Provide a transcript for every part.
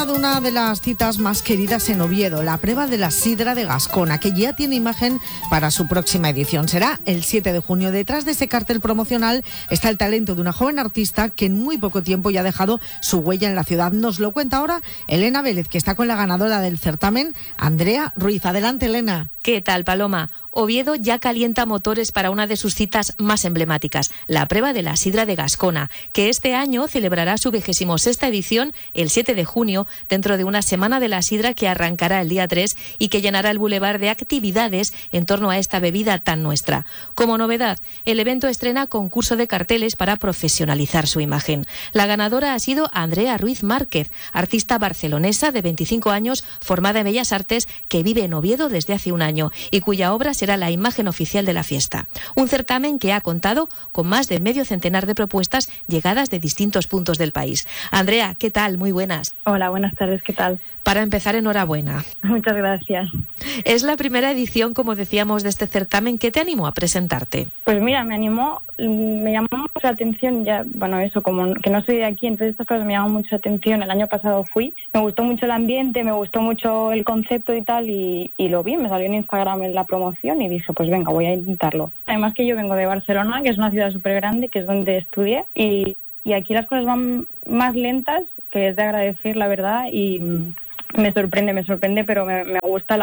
de una de las citas más queridas en Oviedo, la prueba de la sidra de Gascona, que ya tiene imagen para su próxima edición. Será el 7 de junio. Detrás de ese cartel promocional está el talento de una joven artista que en muy poco tiempo ya ha dejado su huella en la ciudad. Nos lo cuenta ahora Elena Vélez, que está con la ganadora del certamen, Andrea Ruiz. Adelante, Elena. ¿Qué tal, Paloma? Oviedo ya calienta motores para una de sus citas más emblemáticas, la prueba de la sidra de Gascona, que este año celebrará su 26ª edición el 7 de junio, dentro de una semana de la sidra que arrancará el día 3 y que llenará el bulevar de actividades en torno a esta bebida tan nuestra. Como novedad, el evento estrena concurso de carteles para profesionalizar su imagen. La ganadora ha sido Andrea Ruiz Márquez, artista barcelonesa de 25 años, formada en Bellas Artes, que vive en Oviedo desde hace un año y cuya obra será la imagen oficial de la fiesta. Un certamen que ha contado con más de medio centenar de propuestas llegadas de distintos puntos del país. Andrea, ¿qué tal? Muy buenas. Hola, buenas tardes, ¿qué tal? Para empezar, enhorabuena. Muchas gracias. Es la primera edición, como decíamos, de este certamen. ¿Qué te animó a presentarte? Pues mira, me llamó mucho la atención, eso, como que no soy de aquí, entonces estas cosas me llaman mucho la atención. El año pasado fui, me gustó mucho el ambiente, me gustó mucho el concepto y tal, y lo vi, me salió en Instagram en la promoción y dije, pues venga, voy a intentarlo. Además que yo vengo de Barcelona, que es una ciudad súper grande, que es donde estudié, y aquí las cosas van más lentas, que es de agradecer, la verdad, y me sorprende, pero me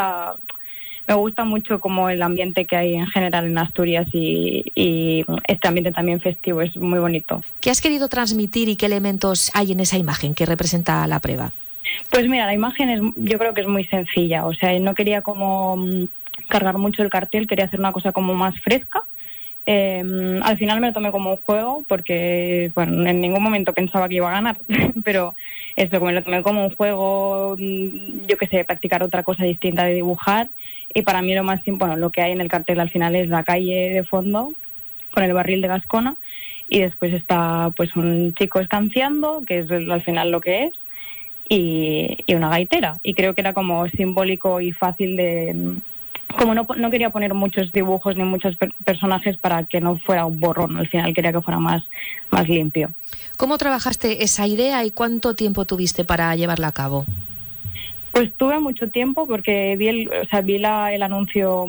gusta mucho como el ambiente que hay en general en Asturias y este ambiente también festivo, es muy bonito. ¿Qué has querido transmitir y qué elementos hay en esa imagen que representa la prueba? Pues mira, la imagen yo creo que es muy sencilla, o sea, no quería como cargar mucho el cartel, quería hacer una cosa como más fresca. Al final me lo tomé como un juego porque, bueno, en ningún momento pensaba que iba a ganar, pero me lo tomé como un juego, yo qué sé, practicar otra cosa distinta de dibujar, y para mí lo que hay en el cartel al final es la calle de fondo con el barril de Gascona y después está pues un chico escanciando, que es al final lo que es, y una gaitera, y creo que era como simbólico y fácil de... Como no quería poner muchos dibujos ni muchos personajes para que no fuera un borrón, al final quería que fuera más limpio. ¿Cómo trabajaste esa idea y cuánto tiempo tuviste para llevarla a cabo? Pues tuve mucho tiempo porque vi el anuncio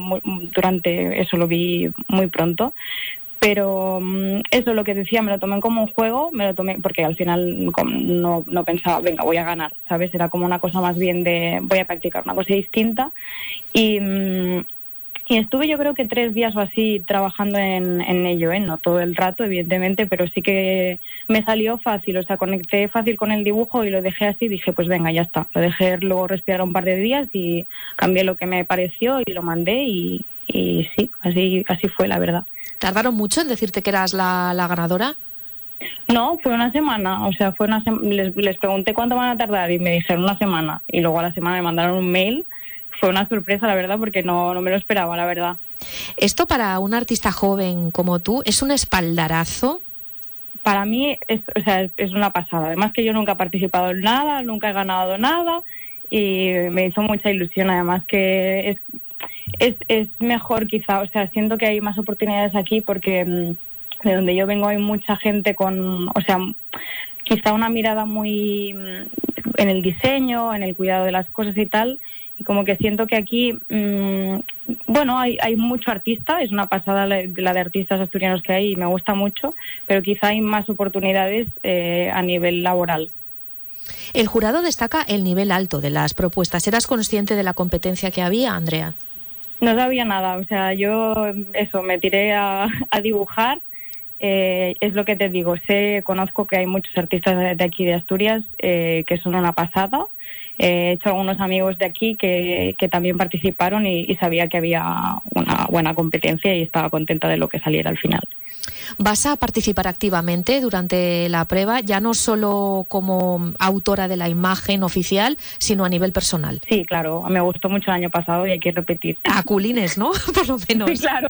lo vi muy pronto. Pero eso, lo que decía, me lo tomé como un juego, porque al final no pensaba, venga, voy a ganar, ¿sabes? Era como una cosa más bien de, voy a practicar una cosa distinta. Y estuve yo creo que 3 días o así trabajando en ello, no todo el rato, evidentemente, pero sí que me salió fácil, o sea, conecté fácil con el dibujo y lo dejé así, dije, pues venga, ya está. Lo dejé luego respirar un par de días y cambié lo que me pareció y lo mandé y sí, así fue, la verdad. ¿Tardaron mucho en decirte que eras la ganadora? No, fue una semana, o sea, les pregunté cuánto van a tardar y me dijeron una semana, y luego a la semana me mandaron un mail. Fue una sorpresa, la verdad, porque no me lo esperaba, la verdad. ¿Esto para un artista joven como tú es un espaldarazo? Para mí es una pasada, además que yo nunca he participado en nada, nunca he ganado nada, y me hizo mucha ilusión, además que es mejor quizá, o sea, siento que hay más oportunidades aquí porque de donde yo vengo hay mucha gente quizá una mirada muy en el diseño, en el cuidado de las cosas y tal, y como que siento que aquí, hay mucho artista, es una pasada la de artistas asturianos que hay y me gusta mucho, pero quizá hay más oportunidades a nivel laboral. El jurado destaca el nivel alto de las propuestas. ¿Eras consciente de la competencia que había, Andrea? No sabía nada, o sea, yo me tiré a dibujar, es lo que te digo, conozco que hay muchos artistas de aquí de Asturias que son una pasada, he hecho algunos amigos de aquí que también participaron y sabía que había una buena competencia y estaba contenta de lo que saliera al final. ¿Vas a participar activamente durante la prueba, ya no solo como autora de la imagen oficial, sino a nivel personal? Sí, claro, me gustó mucho el año pasado y hay que repetir. Aculines, ¿no? Por lo menos. Sí, claro.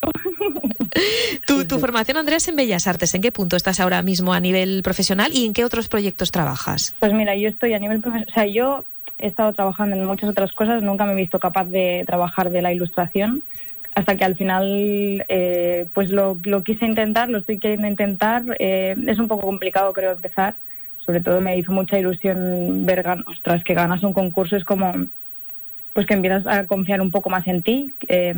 Tu formación, Andrea, es en Bellas Artes. ¿En qué punto estás ahora mismo a nivel profesional y en qué otros proyectos trabajas? Pues mira, yo estoy a nivel profesional, o sea, yo he estado trabajando en muchas otras cosas, nunca me he visto capaz de trabajar de la ilustración, hasta que al final pues lo quise intentar, lo estoy queriendo intentar. Es un poco complicado, creo, empezar, sobre todo me hizo mucha ilusión ver, ostras, que ganas un concurso, es como pues que empiezas a confiar un poco más en ti.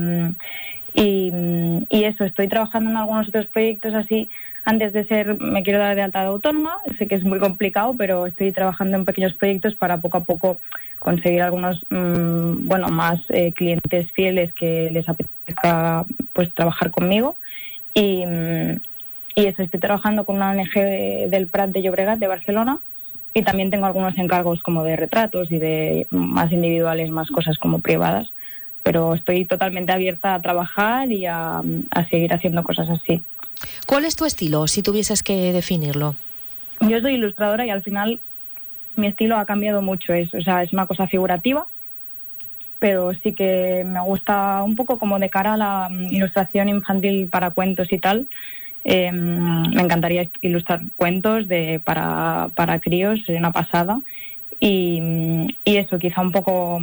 Y eso, estoy trabajando en algunos otros proyectos así. Antes de me quiero dar de alta de autónoma, sé que es muy complicado, pero estoy trabajando en pequeños proyectos para poco a poco conseguir algunos, más clientes fieles que les apetezca pues trabajar conmigo. Y eso, estoy trabajando con una ONG del Prat de Llobregat, de Barcelona, y también tengo algunos encargos como de retratos y de más individuales, más cosas como privadas. Pero estoy totalmente abierta a trabajar y a seguir haciendo cosas así. ¿Cuál es tu estilo, si tuvieses que definirlo? Yo soy ilustradora y al final mi estilo ha cambiado mucho. Es una cosa figurativa, pero sí que me gusta un poco como de cara a la ilustración infantil para cuentos y tal. Me encantaría ilustrar cuentos para críos, sería una pasada. Y eso, quizá un poco...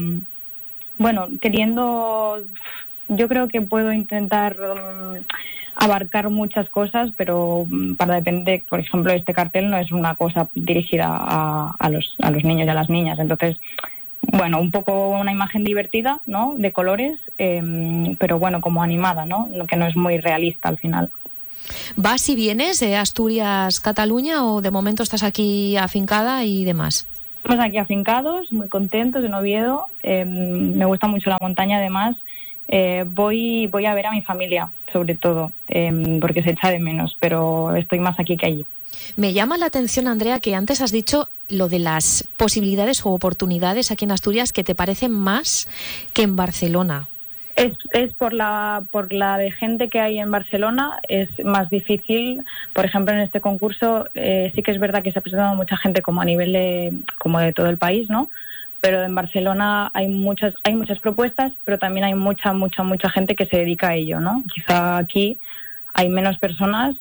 yo creo que puedo intentar abarcar muchas cosas, pero para depender, por ejemplo, este cartel no es una cosa dirigida a los niños y a las niñas. Entonces, un poco una imagen divertida, ¿no?, de colores, pero como animada, ¿no?, que no es muy realista al final. ¿Vas y vienes de Asturias, Cataluña, o de momento estás aquí afincada y demás? Estamos aquí afincados, muy contentos en Oviedo. Me gusta mucho la montaña, además. Voy a ver a mi familia, sobre todo, porque se echa de menos, pero estoy más aquí que allí. Me llama la atención, Andrea, que antes has dicho lo de las posibilidades o oportunidades aquí en Asturias que te parecen más que en Barcelona. Es por la de gente que hay en Barcelona, es más difícil. Por ejemplo, en este concurso sí que es verdad que se ha presentado mucha gente como a nivel de todo el país, ¿no? Pero en Barcelona hay muchas propuestas, pero también hay mucha gente que se dedica a ello, ¿no? Quizá aquí hay menos personas,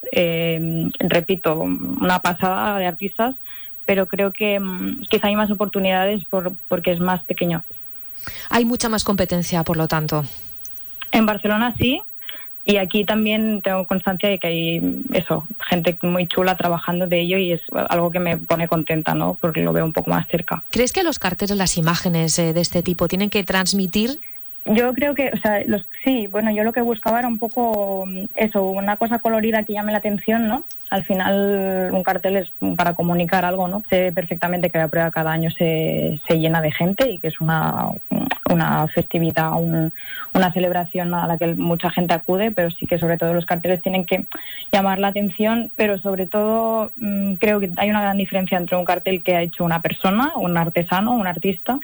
repito, una pasada de artistas, pero creo que quizá hay más oportunidades porque es más pequeño. Hay mucha más competencia, por lo tanto. En Barcelona sí, y aquí también tengo constancia de que hay gente muy chula trabajando de ello, y es algo que me pone contenta, ¿no?, porque lo veo un poco más cerca. ¿Crees que los carteles, las imágenes de este tipo tienen que transmitir? Yo creo que, yo lo que buscaba era un poco una cosa colorida que llame la atención, ¿no? Al final un cartel es para comunicar algo, ¿no? Sé perfectamente que la prueba cada año se llena de gente y que es una festividad, una celebración a la que mucha gente acude, pero sí que sobre todo los carteles tienen que llamar la atención, pero sobre todo creo que hay una gran diferencia entre un cartel que ha hecho una persona, un artesano, un artista,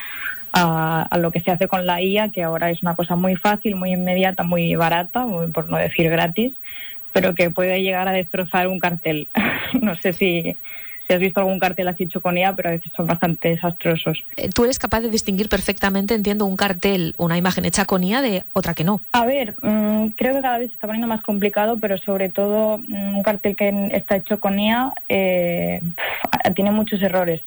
a lo que se hace con la IA, que ahora es una cosa muy fácil, muy inmediata, muy barata, por no decir gratis, pero que puede llegar a destrozar un cartel. No sé si has visto algún cartel así hecho con IA, pero a veces son bastante desastrosos. Tú eres capaz de distinguir perfectamente, entiendo, un cartel, una imagen hecha con IA de otra que no. A ver, creo que cada vez se está poniendo más complicado, pero sobre todo un cartel que está hecho con IA tiene muchos errores.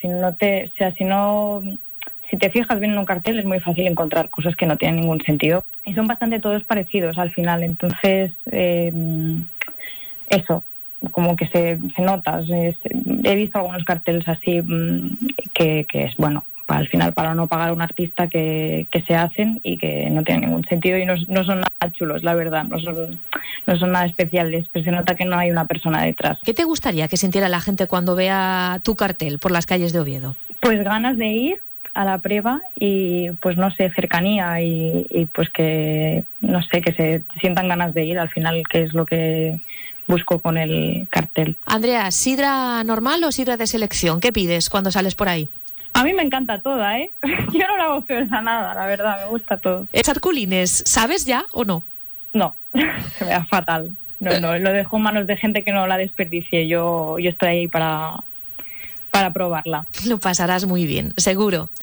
Si te fijas bien en un cartel es muy fácil encontrar cosas que no tienen ningún sentido. Y son bastante todos parecidos al final. Entonces, como que se nota. He visto algunos carteles así que es al final para no pagar a un artista que se hacen y que no tienen ningún sentido y no son nada chulos, la verdad. No son nada especiales, pero se nota que no hay una persona detrás. ¿Qué te gustaría que sintiera la gente cuando vea tu cartel por las calles de Oviedo? Pues ganas de ir a la prueba y pues no sé, cercanía y pues que se sientan ganas de ir al final, que es lo que busco con el cartel. Andrea, ¿sidra normal o sidra de selección? ¿Qué pides cuando sales por ahí? A mí me encanta toda, ¿eh? Yo no la hago feo a nada, la verdad, me gusta todo. ¿Sarculines, sabes ya o no? No, se me da fatal. No, lo dejo en manos de gente que no la desperdicie. Yo estoy ahí para probarla. Lo pasarás muy bien, seguro.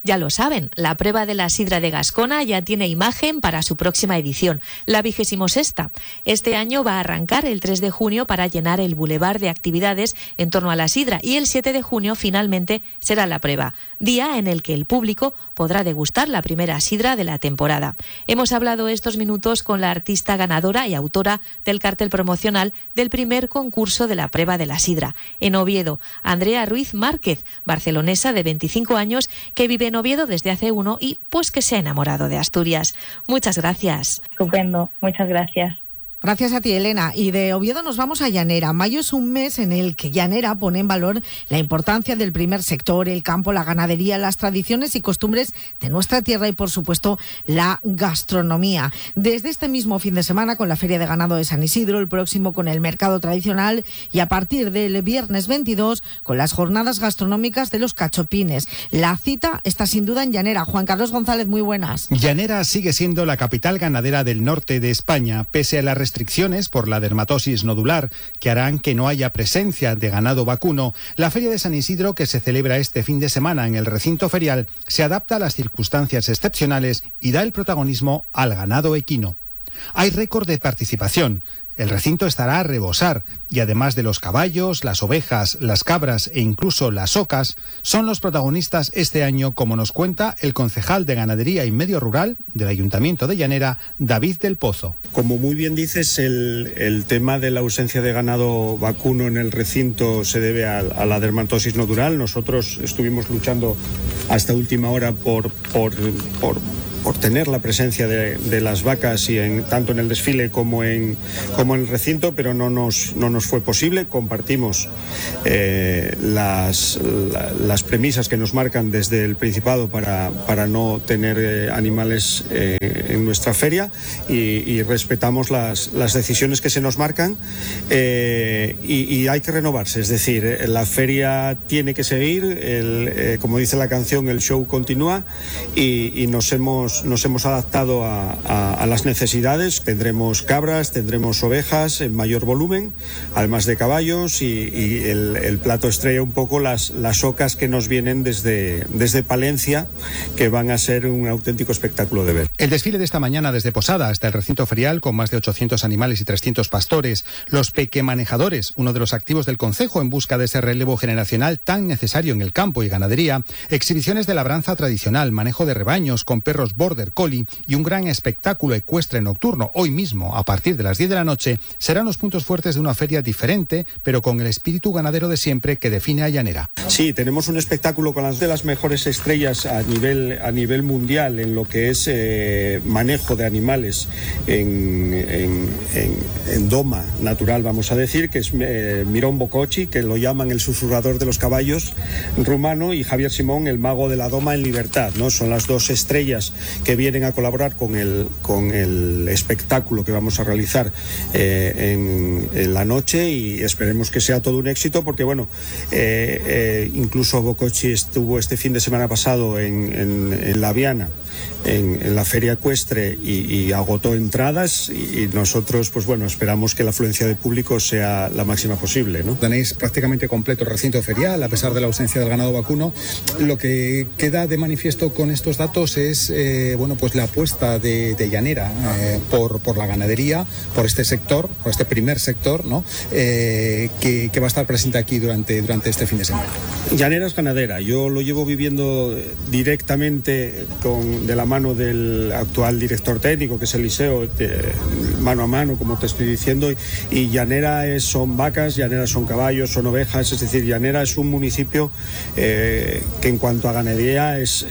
Ya lo saben, la prueba de la sidra de Gascona ya tiene imagen para su próxima edición, la 26ª. Este año va a arrancar el 3 de junio para llenar el bulevar de actividades en torno a la sidra y el 7 de junio finalmente será la prueba, día en el que el público podrá degustar la primera sidra de la temporada. Hemos hablado estos minutos con la artista ganadora y autora del cartel promocional del primer concurso de la prueba de la sidra. En Oviedo, Andrea Ruiz Márquez, barcelonesa de 25 años que vive en Oviedo desde hace 1 y pues que se ha enamorado de Asturias. Muchas gracias. Estupendo, muchas gracias. Gracias a ti, Elena. Y de Oviedo nos vamos a Llanera. Mayo es un mes en el que Llanera pone en valor la importancia del primer sector, el campo, la ganadería, las tradiciones y costumbres de nuestra tierra y, por supuesto, la gastronomía. Desde este mismo fin de semana con la Feria de Ganado de San Isidro, el próximo con el mercado tradicional y a partir del viernes 22 con las jornadas gastronómicas de los cachopines. La cita está sin duda en Llanera. Juan Carlos González, muy buenas. Llanera sigue siendo la capital ganadera del norte de España, pese a la restricciones por la dermatosis nodular que harán que no haya presencia de ganado vacuno. La Feria de San Isidro, que se celebra este fin de semana en el recinto ferial, se adapta a las circunstancias excepcionales y da el protagonismo al ganado equino. Hay récord de participación. El recinto estará a rebosar y además de los caballos, las ovejas, las cabras e incluso las ocas, son los protagonistas este año, como nos cuenta el concejal de Ganadería y Medio Rural del Ayuntamiento de Llanera, David del Pozo. Como muy bien dices, el tema de la ausencia de ganado vacuno en el recinto se debe a la dermatosis nodular. Nosotros estuvimos luchando hasta última hora por tener la presencia de las vacas y tanto en el desfile como en el recinto, pero no nos fue posible. Compartimos las premisas que nos marcan desde el Principado para no tener animales en nuestra feria y respetamos las decisiones que se nos marcan y hay que renovarse, es decir, la feria tiene que seguir, como dice la canción, el show continúa y nos hemos adaptado a las necesidades. Tendremos cabras, tendremos ovejas en mayor volumen, además de caballos y el plato estrella un poco las ocas que nos vienen desde Palencia, que van a ser un auténtico espectáculo de ver. El desfile de esta mañana desde Posada hasta el recinto ferial con más de 800 animales y 300 pastores, los pequemanejadores, uno de los activos del concejo en busca de ese relevo generacional tan necesario en el campo y ganadería, exhibiciones de labranza tradicional, manejo de rebaños con perros border collie y un gran espectáculo ecuestre nocturno hoy mismo a partir de las 10 de la noche serán los puntos fuertes de una feria diferente, pero con el espíritu ganadero de siempre que define a Llanera. Sí, tenemos un espectáculo con de las mejores estrellas a nivel mundial en lo que es manejo de animales en doma natural, vamos a decir, que es Mirón Bococci, que lo llaman el susurrador de los caballos rumano, y Javier Simón, el mago de la doma en libertad, ¿no? Son las dos estrellas que vienen a colaborar con el espectáculo que vamos a realizar en la noche y esperemos que sea todo un éxito porque bueno, incluso Bococci estuvo este fin de semana pasado en La Viana, en la feria ecuestre y agotó entradas y nosotros pues bueno, esperamos que la afluencia de público sea la máxima posible, ¿no? Tenéis prácticamente completo el recinto ferial a pesar de la ausencia del ganado vacuno. Lo que queda de manifiesto con estos datos es bueno, pues la apuesta de Llanera por la ganadería, por este sector, por este primer sector, ¿no? Que va a estar presente aquí durante este fin de semana. Llanera es ganadera, yo lo llevo viviendo directamente de la mano del actual director técnico, que es Eliseo, mano a mano, como te estoy diciendo, y Llanera son vacas, Llanera son caballos, son ovejas, es decir, Llanera es un municipio que en cuanto a ganadería es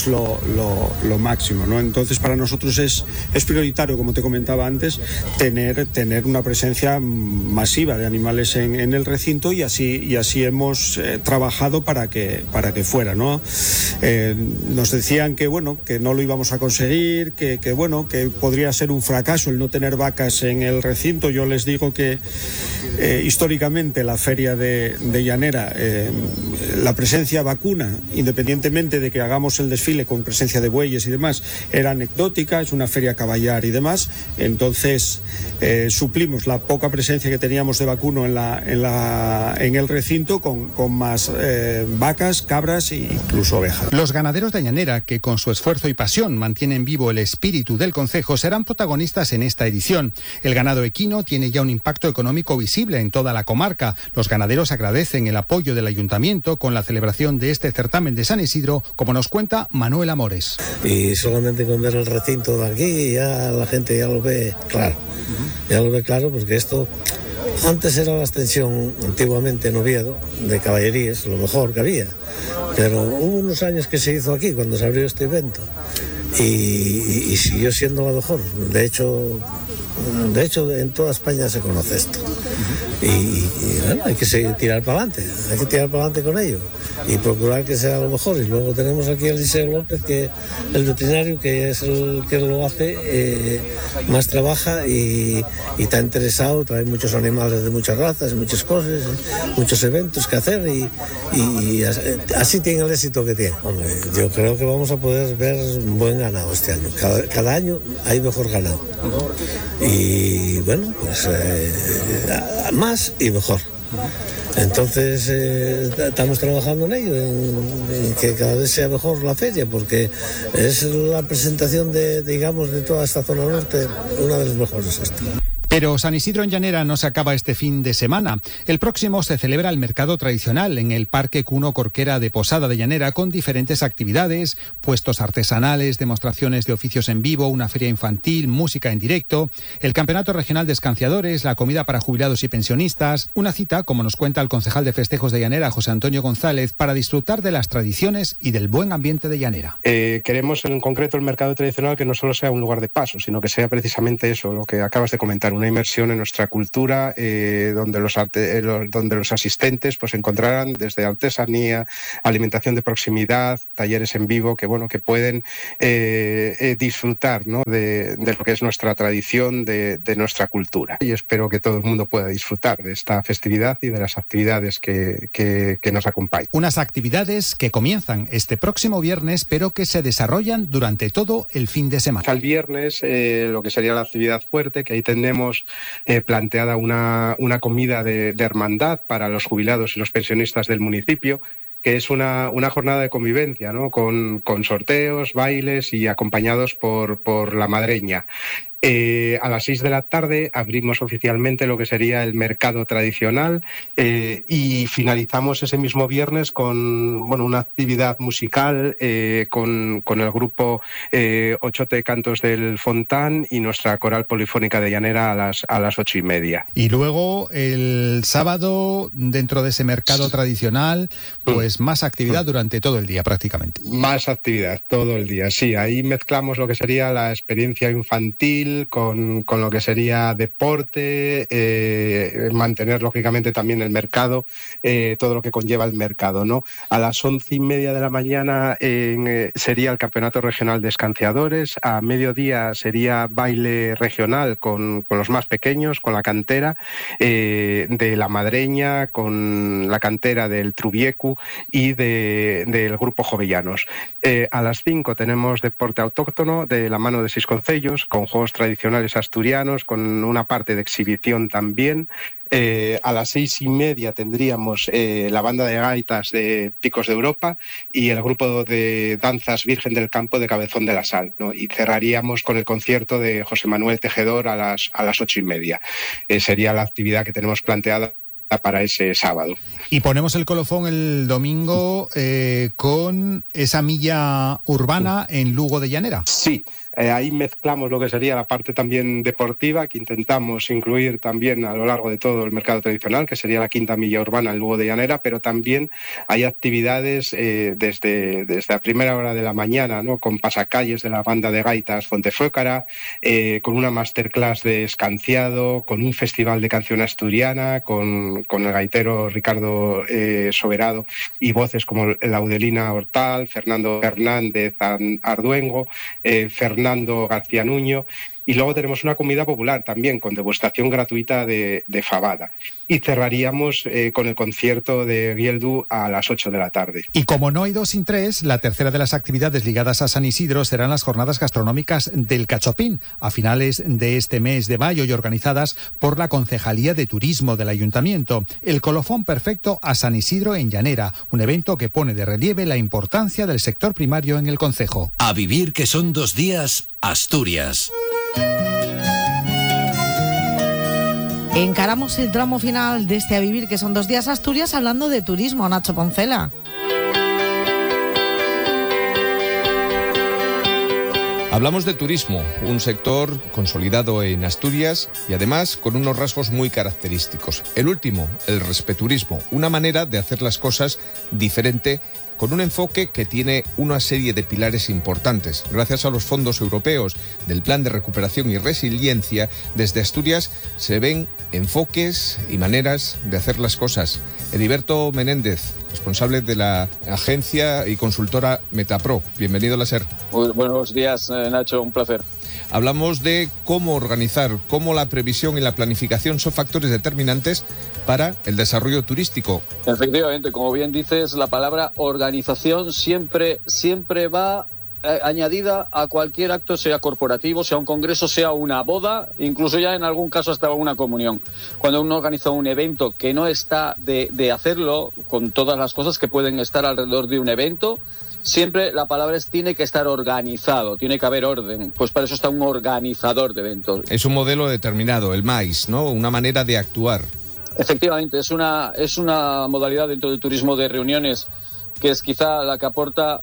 lo máximo, ¿no? Entonces para nosotros es prioritario, como te comentaba antes, tener una presencia masiva de animales en el recinto y así hemos trabajado para que fuera, ¿no? Nos decían que bueno, que no lo íbamos a conseguir, que bueno, que podría ser un fracaso el no tener vacas en el recinto. Yo les digo que históricamente la feria de Llanera, la presencia vacuna, independientemente de que hagamos el desfile con presencia de bueyes y demás, era anecdótica, es una feria caballar y demás. Entonces suplimos la poca presencia que teníamos de vacuno en el recinto con más vacas, cabras e incluso ovejas. Los ganaderos de Llanera, que con su esfuerzo y pasión mantienen vivo el espíritu del concejo, serán protagonistas en esta edición. El ganado equino tiene ya un impacto económico visible en toda la comarca. Los ganaderos agradecen el apoyo del ayuntamiento con la celebración de este certamen de San Isidro, como nos cuenta Manuel Amores. Y solamente con ver el recinto de aquí ya la gente ya lo ve claro. Ya lo ve claro, porque esto antes era la extensión, antiguamente en Oviedo, de caballerías, lo mejor que había. Pero hubo unos años que se hizo aquí cuando se abrió este evento y siguió siendo lo mejor. De hecho en toda España se conoce esto. Y bueno, hay que tirar para adelante con ello y procurar que sea lo mejor. Y luego tenemos aquí a Eliseo López, que el veterinario, que es el que lo hace, más trabaja y está interesado, trae muchos animales de muchas razas, muchas cosas, muchos eventos que hacer y así tiene el éxito que tiene. Hombre, yo creo que vamos a poder ver un buen ganado este año. Cada año hay mejor ganado. Y bueno, pues más y mejor. Entonces estamos trabajando en ello, en que cada vez sea mejor la feria, porque es la presentación de toda esta zona norte, una de las mejores. Pero San Isidro en Llanera no se acaba este fin de semana. El próximo se celebra el mercado tradicional en el Parque Cuno Corquera de Posada de Llanera, con diferentes actividades, puestos artesanales, demostraciones de oficios en vivo, una feria infantil, música en directo, el Campeonato Regional de Escanciadores, la comida para jubilados y pensionistas, una cita, como nos cuenta el concejal de festejos de Llanera, José Antonio González, para disfrutar de las tradiciones y del buen ambiente de Llanera. Queremos en concreto el mercado tradicional que no solo sea un lugar de paso, sino que sea precisamente eso, lo que acabas de comentar, una inmersión en nuestra cultura, donde los asistentes pues encontrarán desde artesanía, alimentación de proximidad, talleres en vivo que pueden disfrutar, ¿no?, de lo que es nuestra tradición, de nuestra cultura. Y espero que todo el mundo pueda disfrutar de esta festividad y de las actividades que nos acompañan. Unas actividades que comienzan este próximo viernes, pero que se desarrollan durante todo el fin de semana. Al viernes, lo que sería la actividad fuerte, que ahí tenemos planteada una comida de hermandad para los jubilados y los pensionistas del municipio, que es una jornada de convivencia, ¿no?, con sorteos, bailes y acompañados por la madreña. A las 6 de la tarde abrimos oficialmente lo que sería el mercado tradicional y finalizamos ese mismo viernes con una actividad musical con el grupo Ochote Cantos del Fontán y nuestra coral polifónica de Llanera a las 8:30. Y luego el sábado, dentro de ese mercado tradicional, pues más actividad durante todo el día prácticamente. Más actividad todo el día, sí. Ahí mezclamos lo que sería la experiencia infantil con lo que sería deporte, mantener lógicamente también el mercado, todo lo que conlleva el mercado, ¿no? A las 11:30 de la mañana sería el Campeonato Regional de Escanciadores, a mediodía sería baile regional con los más pequeños, con la cantera de la madreña, con la cantera del Trubiecu y del grupo Jovellanos. A las 5 tenemos deporte autóctono de la mano de 6 concellos, con juegos tradicionales asturianos, con una parte de exhibición también. A las 6:30 tendríamos la banda de gaitas de Picos de Europa y el grupo de danzas Virgen del Campo de Cabezón de la Sal, ¿no? Y cerraríamos con el concierto de José Manuel Tejedor a las 8:30. Sería la actividad que tenemos planteada para ese sábado. Y ponemos el colofón el domingo con esa milla urbana en Lugo de Llanera. Sí, ahí mezclamos lo que sería la parte también deportiva, que intentamos incluir también a lo largo de todo el mercado tradicional, que sería la quinta milla urbana en Lugo de Llanera, pero también hay actividades desde la primera hora de la mañana, ¿no?, con pasacalles de la banda de gaitas Fontefuécara, con una masterclass de escanciado, con un festival de canción asturiana, con el gaitero Ricardo Soberado y voces como Laudelina Hortal, Fernando Fernández Arduengo, Fernando García Nuño Y luego tenemos una comida popular también con degustación gratuita de fabada. Y cerraríamos con el concierto de Bieldu a las 8 de la tarde. Y como no hay dos sin tres, la tercera de las actividades ligadas a San Isidro serán las jornadas gastronómicas del Cachopín, a finales de este mes de mayo y organizadas por la Concejalía de Turismo del Ayuntamiento. El colofón perfecto a San Isidro en Llanera, un evento que pone de relieve la importancia del sector primario en el concejo. A vivir que son 2 días, Asturias. Encaramos el tramo final de este A Vivir que son 2 días Asturias hablando de turismo, Nacho Poncela. Hablamos de turismo, un sector consolidado en Asturias y además con unos rasgos muy característicos. El último, el respeturismo, una manera de hacer las cosas diferente con un enfoque que tiene una serie de pilares importantes. Gracias a los fondos europeos del Plan de Recuperación y Resiliencia, desde Asturias se ven enfoques y maneras de hacer las cosas. Heriberto Menéndez, responsable de la agencia y consultora Metapro. Bienvenido a la SER. Muy buenos días, Nacho, un placer. Hablamos de cómo organizar, cómo la previsión y la planificación son factores determinantes para el desarrollo turístico. Efectivamente, como bien dices, la palabra organización siempre va añadida a cualquier acto, sea corporativo, sea un congreso, sea una boda, incluso ya en algún caso hasta una comunión. Cuando uno organiza un evento que no está de hacerlo con todas las cosas que pueden estar alrededor de un evento, siempre la palabra es tiene que estar organizado, tiene que haber orden. Pues para eso está un organizador de eventos. Es un modelo determinado, el MAIS, ¿no? Una manera de actuar. Efectivamente, es una modalidad dentro del turismo de reuniones que es quizá la que aporta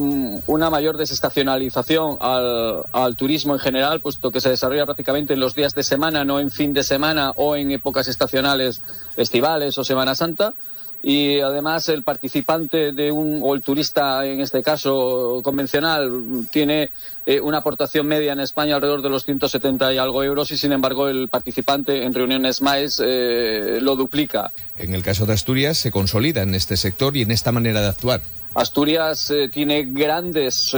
una mayor desestacionalización al turismo en general, puesto que se desarrolla prácticamente en los días de semana, no en fin de semana o en épocas estacionales, estivales o Semana Santa. Y además el participante o el turista, en este caso convencional, tiene una aportación media en España alrededor de los 170 y algo euros y sin embargo el participante en reuniones MAIS lo duplica. En el caso de Asturias se consolida en este sector y en esta manera de actuar. Asturias tiene grandes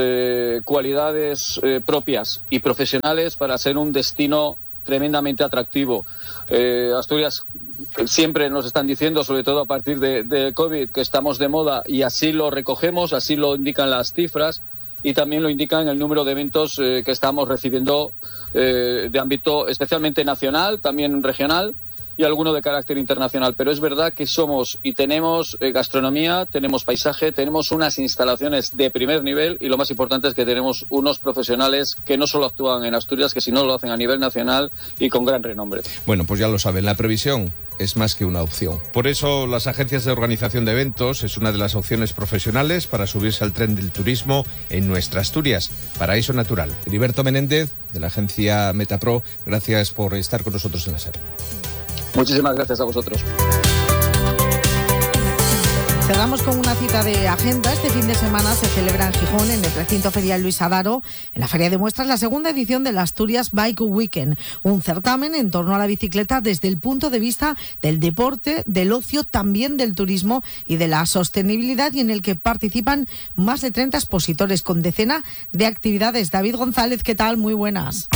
cualidades propias y profesionales para ser un destino tremendamente atractivo. Asturias, siempre nos están diciendo, sobre todo a partir de COVID, que estamos de moda y así lo recogemos, así lo indican las cifras y también lo indican el número de eventos que estamos recibiendo de ámbito especialmente nacional, también regional y alguno de carácter internacional. Pero es verdad que somos y tenemos gastronomía, tenemos paisaje, tenemos unas instalaciones de primer nivel y lo más importante es que tenemos unos profesionales que no solo actúan en Asturias, que si no lo hacen a nivel nacional y con gran renombre. Bueno, pues ya lo saben, la previsión es más que una opción. Por eso las agencias de organización de eventos es una de las opciones profesionales para subirse al tren del turismo en nuestra Asturias. Paraíso natural. Heriberto Menéndez, de la agencia Metapro, gracias por estar con nosotros en la SER. Muchísimas gracias a vosotros. Cerramos con una cita de agenda. Este fin de semana se celebra en Gijón, en el recinto ferial Luis Adaro, en la Feria de Muestras, la segunda edición del Asturias Bike Weekend, un certamen en torno a la bicicleta desde el punto de vista del deporte, del ocio, también del turismo y de la sostenibilidad, y en el que participan más de 30 expositores con decena de actividades. David González, ¿qué tal? Muy buenas.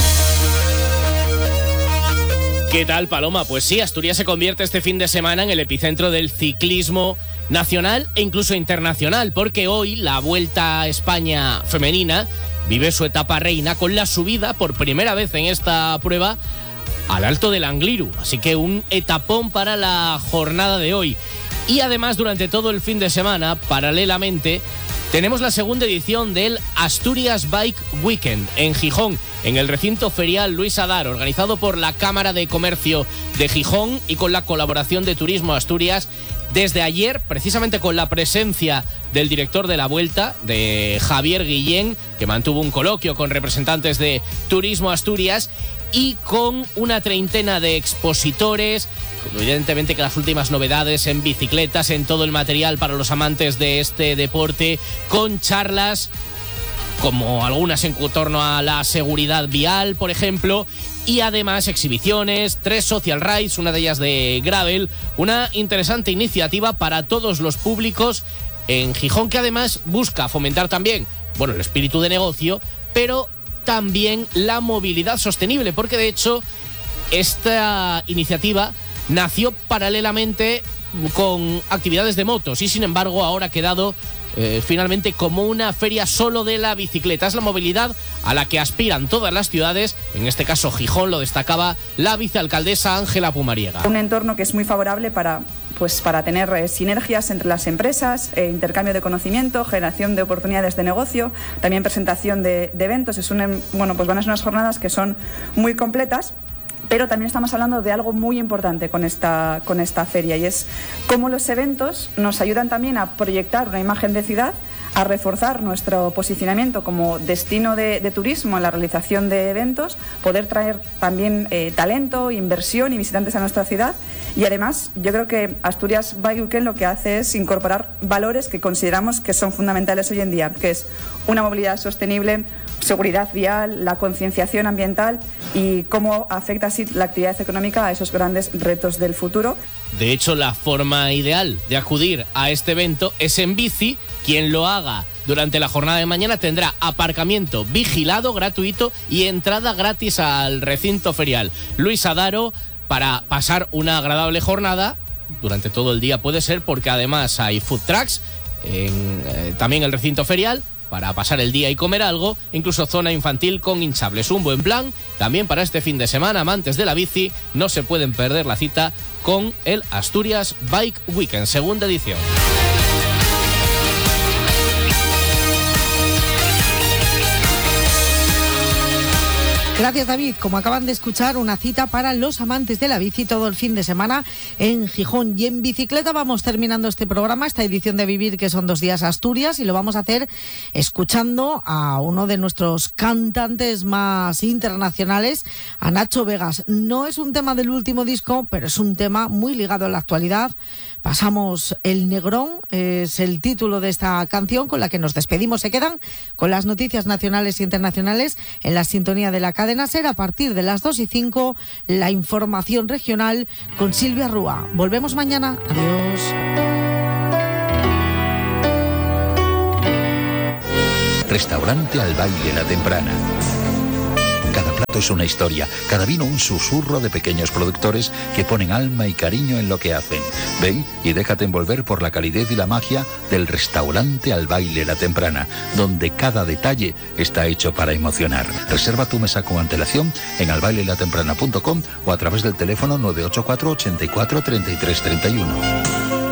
¿Qué tal, Paloma? Pues sí, Asturias se convierte este fin de semana en el epicentro del ciclismo nacional e incluso internacional, porque hoy la Vuelta a España femenina vive su etapa reina con la subida por primera vez en esta prueba al Alto del Angliru. Así que un etapón para la jornada de hoy. Y además, durante todo el fin de semana, paralelamente, tenemos la segunda edición del Asturias Bike Weekend en Gijón, en el recinto ferial Luis Adaro, organizado por la Cámara de Comercio de Gijón y con la colaboración de Turismo Asturias. Desde ayer, precisamente con la presencia del director de la Vuelta, de Javier Guillén, que mantuvo un coloquio con representantes de Turismo Asturias y con una treintena de expositores, evidentemente que las últimas novedades en bicicletas, en todo el material para los amantes de este deporte, con charlas como algunas en torno a la seguridad vial, por ejemplo, y además exhibiciones, 3 social rides, una de ellas de gravel, una interesante iniciativa para todos los públicos en Gijón, que además busca fomentar también, el espíritu de negocio, pero también la movilidad sostenible, porque de hecho esta iniciativa nació paralelamente con actividades de motos y sin embargo ahora ha quedado finalmente como una feria solo de la bicicleta. Es la movilidad a la que aspiran todas las ciudades, en este caso Gijón, lo destacaba la vicealcaldesa Ángela Pumariega. Un entorno que es muy favorable para tener sinergias entre las empresas, intercambio de conocimiento, generación de oportunidades de negocio, también presentación de eventos. Van a ser unas jornadas que son muy completas. Pero también estamos hablando de algo muy importante con esta feria, y es cómo los eventos nos ayudan también a proyectar una imagen de ciudad, a reforzar nuestro posicionamiento como destino de turismo en la realización de eventos, poder traer también talento, inversión y visitantes a nuestra ciudad. Y además yo creo que Asturias Bike Weekend lo que hace es incorporar valores que consideramos que son fundamentales hoy en día, que es una movilidad sostenible, seguridad vial, la concienciación ambiental y cómo afecta así la actividad económica a esos grandes retos del futuro. De hecho, la forma ideal de acudir a este evento es en bici. Quien lo haga durante la jornada de mañana tendrá aparcamiento vigilado, gratuito y entrada gratis al recinto ferial. Luis Adaro, para pasar una agradable jornada durante todo el día puede ser, porque además hay food trucks también el recinto ferial para pasar el día y comer algo, incluso zona infantil con hinchables. Un buen plan también para este fin de semana. Amantes de la bici no se pueden perder la cita con el Asturias Bike Weekend, segunda edición. Gracias, David. Como acaban de escuchar, una cita para los amantes de la bici todo el fin de semana en Gijón. Y en bicicleta vamos terminando este programa, esta edición de Vivir, que son 2 días Asturias, y lo vamos a hacer escuchando a uno de nuestros cantantes más internacionales, a Nacho Vegas. No es un tema del último disco, pero es un tema muy ligado a la actualidad. Pasamos El Negrón, es el título de esta canción con la que nos despedimos. Se quedan con las noticias nacionales e internacionales en la sintonía de la cadena SER. A partir de las 2:05, la información regional con Silvia Rúa. Volvemos mañana. Adiós. Restaurante Al Baile La Temprana. Cada plato es una historia, cada vino un susurro de pequeños productores que ponen alma y cariño en lo que hacen. Ven y déjate envolver por la calidez y la magia del Restaurante Al Baile La Temprana, donde cada detalle está hecho para emocionar. Reserva tu mesa con antelación en albailelatemprana.com o a través del teléfono 984 84 33 31.